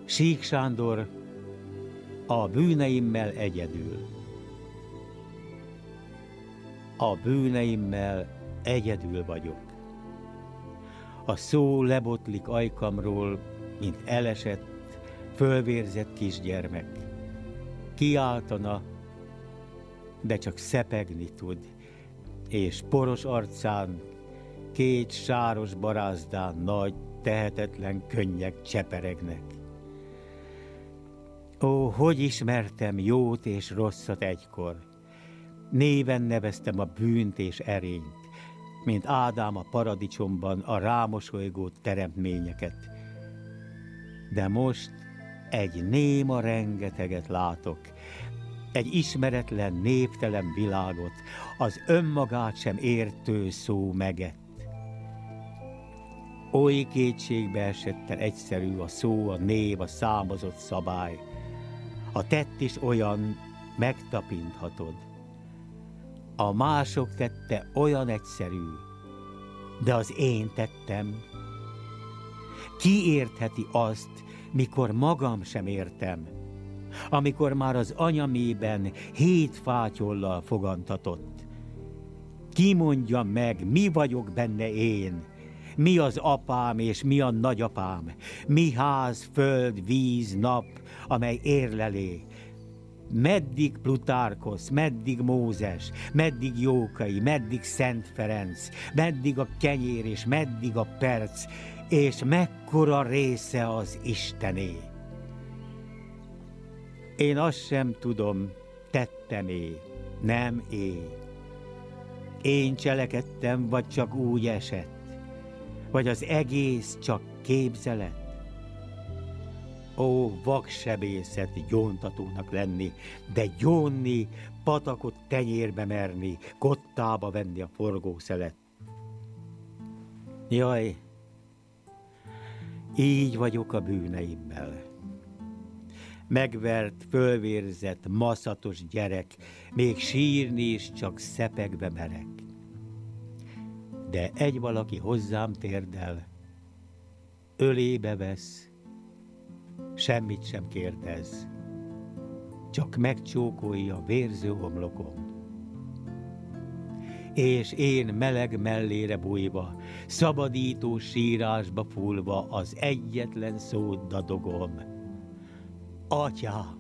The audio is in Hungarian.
Sík Sándor, a bűneimmel egyedül. A bűneimmel egyedül vagyok. A szó lebotlik ajkamról, mint elesett, fölvérzett kisgyermek. Kiáltana, de csak szepegni tud, és poros arcán, két sáros barázdán nagy, tehetetlen könnyek cseperegnek. Ó, hogy ismertem jót és rosszat egykor! Néven neveztem a bűnt és erényt, mint Ádám a paradicsomban a rámosolygó teremtményeket. De most egy néma rengeteget látok, egy ismeretlen, névtelen világot, az önmagát sem értő szó megett. Oly kétségbe esetten egyszerű a szó, a név, a számozott szabály. A tett is olyan, megtapinthatod. A mások tette olyan egyszerű, de az én tettem. Ki értheti azt, mikor magam sem értem, amikor már az anyamében 7 fátyollal fogantatott? Ki mondja meg, mi vagyok benne én? Mi az apám és mi a nagyapám? Mi ház, föld, víz, nap, amely érlelé? Meddig Plutárkosz, meddig Mózes, meddig Jókai, meddig Szent Ferenc, meddig a kenyér és meddig a perc, és mekkora része az Istené? Én azt sem tudom, tettem-é, nem é. Én cselekedtem, vagy csak úgy esett? Vagy az egész csak képzelet? Ó, vaksebészet gyóntatónak lenni, de gyónni, patakot tenyérbe merni, kottába venni a forgószelet. Jaj, így vagyok a bűneimmel. Megvert, fölvérzett, maszatos gyerek, még sírni is csak szepegve merek. De egy valaki hozzám térdel, ölébe vesz, semmit sem kérdez, csak megcsókolja vérző homlokom. És én meleg mellére bújva, szabadító sírásba fullva az egyetlen szót dadogom: Atyám!